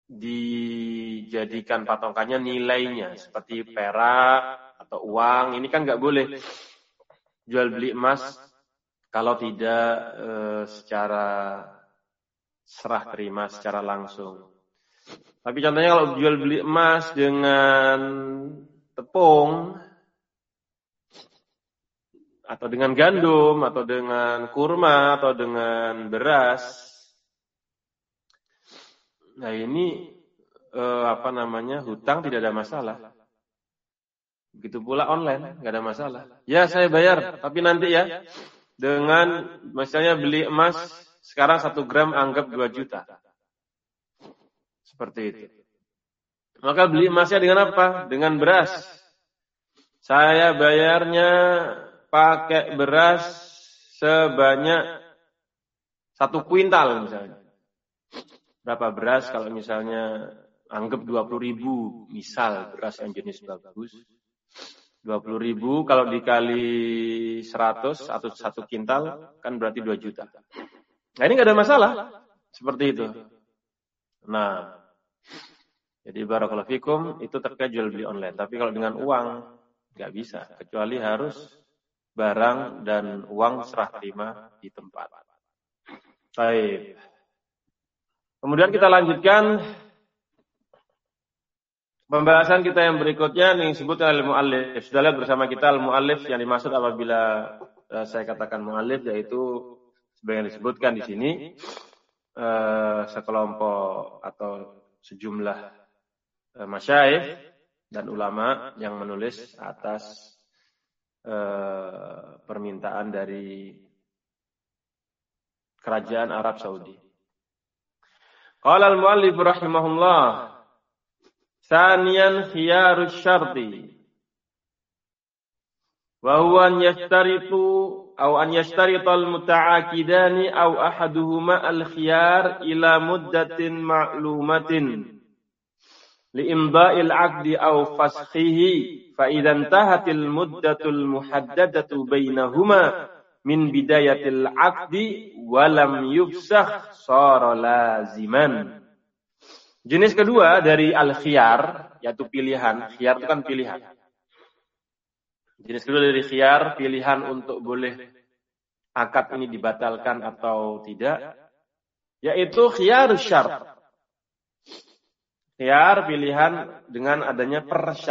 dijadikan patokannya nilainya seperti perak atau uang. Ini kan nggak boleh jual beli emas kalau tidak secara serah terima, secara langsung. Tapi contohnya kalau jual beli emas dengan tepung atau dengan gandum atau dengan kurma atau dengan beras, nah ini hutang tidak ada masalah. Begitu pula online, nggak ada masalah. Ya saya bayar, tapi nanti ya dengan misalnya beli emas sekarang 1 gram anggap 2 juta. Seperti itu. Maka beli emasnya dengan apa? Dengan beras. Saya bayarnya pakai beras sebanyak 1 kuintal misalnya. Berapa beras kalau misalnya anggap 20.000 misal beras yang jenis bagus. 20.000 kalau dikali 100 atau 1 kintal kan berarti 2 juta. Nah ini nggak ada masalah. Seperti itu. Nah, jadi barakallahu fikum itu terkait jual beli online. Tapi kalau dengan uang nggak bisa, kecuali harus barang dan uang serah terima di tempat. Baik. Kemudian kita lanjutkan pembahasan kita yang berikutnya yang disebut al-mu'allif. Sudah lihat bersama kita al-mu'allif yang dimaksud apabila saya katakan mu'allif yaitu sebagian disebutkan di sini sekelompok atau sejumlah masyayikh dan ulama yang menulis atas permintaan dari kerajaan Arab Saudi. Qala al-mu'allif rahimahullah Saniyan khiyarus syarti wa huwa an yashtaritu al-muta'aqidani aw ahaduhuma al-khiyar ila muddatin ma'lumatin li'imda'il 'aqdi aw faskhihi fa idza intahatil muddatul muhaddadatu bainahuma min bidayatil 'aqdi wa lam yufsakh shara laziman. Jenis kedua dari al-khiyar, yaitu pilihan. Khiyar itu kan pilihan. Jenis kedua dari khiyar, pilihan untuk boleh akad ini dibatalkan atau tidak, yaitu khiyarus syart. Khiyar, pilihan dengan adanya persyaratan.